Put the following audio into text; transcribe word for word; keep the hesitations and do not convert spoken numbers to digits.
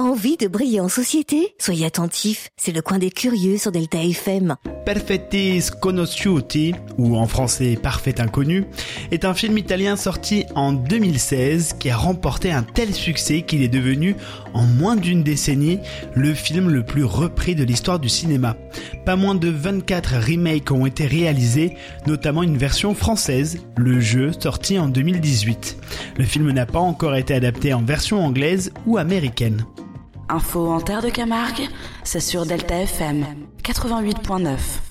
Envie de briller en société ? Soyez attentifs, c'est le coin des curieux sur Delta F M. Perfetti Sconosciuti, ou en français Parfait Inconnu, est un film italien sorti en deux mille seize qui a remporté un tel succès qu'il est devenu, en moins d'une décennie, le film le plus repris de l'histoire du cinéma. Pas moins de vingt-quatre remakes ont été réalisés, notamment une version française, Le Jeu, sorti en deux mille dix-huit. Le film n'a pas encore été adapté en version anglaise ou américaine. Info en terre de Camargue, c'est sur Delta F M quatre-vingt-huit point neuf.